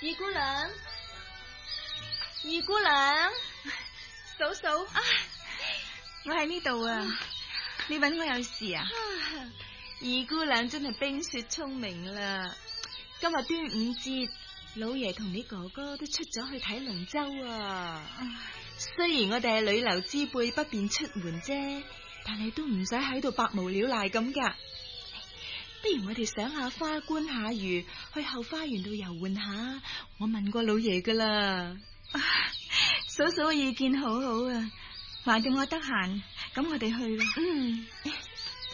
二姑娘，二姑娘，嫂嫂啊， 我喺呢度啊，你搵我有事啊？ 二姑娘真係冰雪聰明啦！今日端午節，老爺同你哥哥都出咗去睇龍舟啊。雖然我哋係女流之輩，不便出門啫，但係都唔使喺度百無聊賴咁噶。不如我哋賞下花，觀下魚，去後花園度遊玩下。我問過老爺噶啦。 嫂嫂嘅意見好好啊，橫掂我得閒，咁我哋去啦。